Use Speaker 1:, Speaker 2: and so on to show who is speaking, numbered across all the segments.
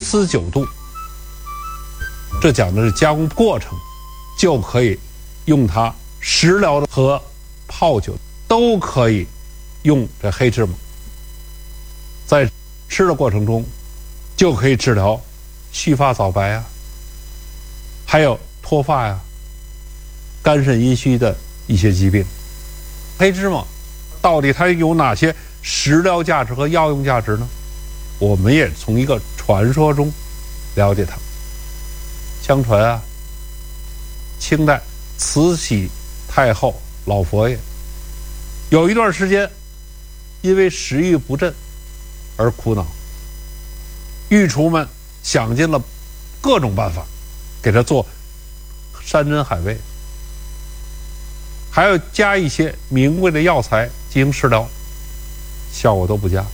Speaker 1: 0°C9度，这讲的是加工过程，就可以用它食疗和泡酒都可以用这黑芝麻，在吃的过程中就可以治疗须发早白啊，还有脱发呀、肝肾阴虚的一些疾病。黑芝麻到底它有哪些食疗价值和药用价值呢？我们也从一个传说中了解它。相传啊，清代慈禧太后老佛爷有一段时间因为食欲不振而苦恼，御厨们想尽了各种办法给他做山珍海味，还要加一些名贵的药材进行食疗，效果都不佳。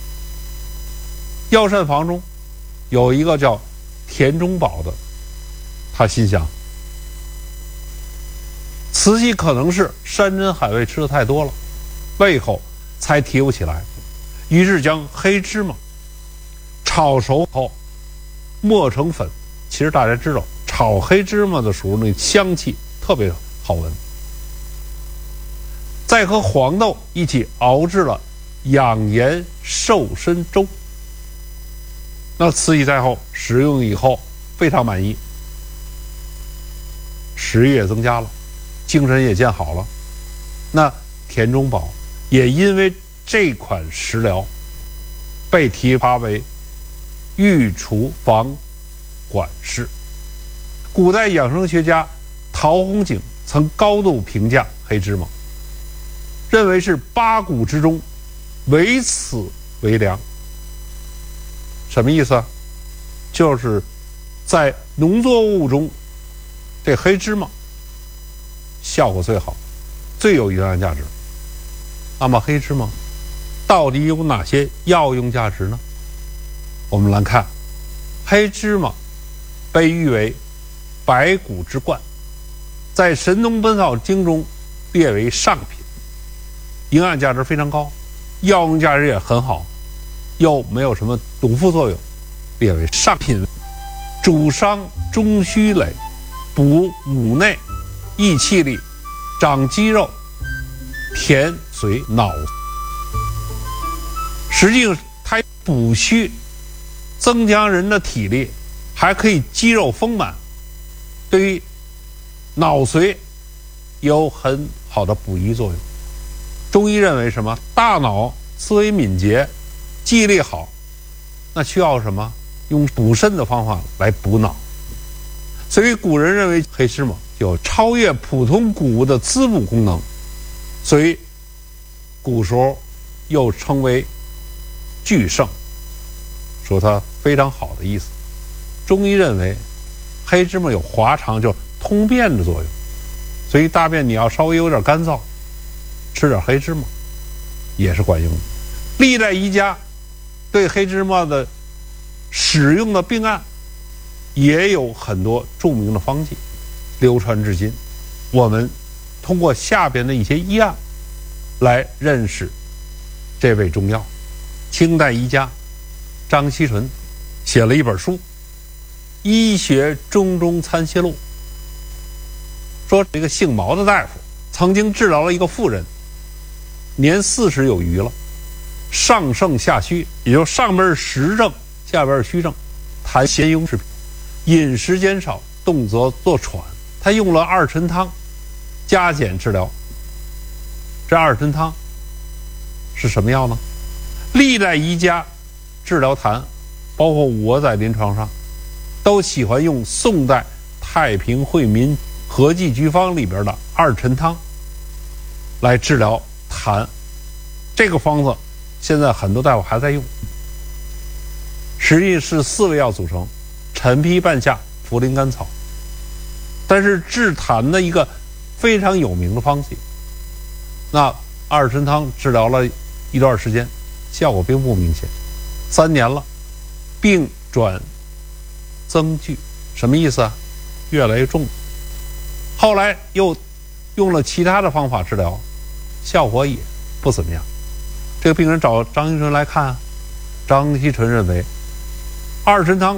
Speaker 1: 药膳房中有一个叫田中宝的，他心想慈禧可能是山珍海味吃的太多了，胃口才提不起来，于是将黑芝麻炒熟后磨成粉。其实大家知道炒黑芝麻的时候那香气特别好闻，再和黄豆一起熬制了养颜瘦身粥。那慈禧太后食用以后非常满意，食欲也增加了，精神也见好了。那田中宝也因为这款食疗被提拔为御厨房管事。古代养生学家陶弘景曾高度评价黑芝麻，认为是八谷之中唯此为良。什么意思啊？就是在农作物中，这黑芝麻效果最好，最有营养价值。那么黑芝麻到底有哪些药用价值呢？我们来看，黑芝麻被誉为百谷之冠，在《神农本草经》中列为上品，营养价值非常高，药用价值也很好，又没有什么毒副作用，列为上品。主伤中虚痿，补五内，益气力，长肌肉，填髓脑。实际上它补虚，增强人的体力，还可以肌肉丰满，对于脑髓有很好的补益作用。中医认为什么？大脑思维敏捷，记忆力好，那需要什么？用补肾的方法来补脑。所以古人认为黑芝麻有超越普通谷物的滋补功能，所以古时候又称为巨圣，说它非常好的意思。中医认为黑芝麻有滑肠，就是通便的作用，所以大便你要稍微有点干燥，吃点黑芝麻也是管用的。历代医家对黑芝麻的使用的病案也有很多著名的方剂流传至今。我们通过下边的一些医案来认识这味中药。清代医家张锡纯写了一本书《医学中参析录》，说这个姓毛的大夫曾经治疗了一个妇人，年40有余了，上盛下虚，也就是上边是实症，下边是虚症，谈咸庸之品，饮食减少，动则作喘。他用了二陈汤加减治疗。这二陈汤是什么药呢？历代医家治疗痰，包括我在临床上都喜欢用宋代太平惠民合剂局方里边的二陈汤来治疗痰。这个方子现在很多大夫还在用，实际是4味药组成：陈皮、半夏、茯苓、甘草。但是治痰的一个非常有名的方剂，那二陈汤治疗了一段时间，效果并不明显。3年了，病转增剧，什么意思啊？越来越重。后来又用了其他的方法治疗，效果也不怎么样。这个病人找张锡纯来看啊，张锡纯认为二陈汤